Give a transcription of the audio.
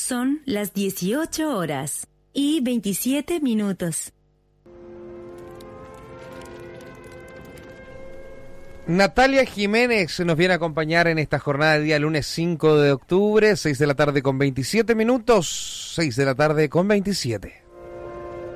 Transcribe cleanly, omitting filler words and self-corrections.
Son las 18:27. Natalia Jiménez nos viene a acompañar en esta jornada de día lunes 5 de octubre, 6 de la tarde con 27 minutos, 6 de la tarde con 27.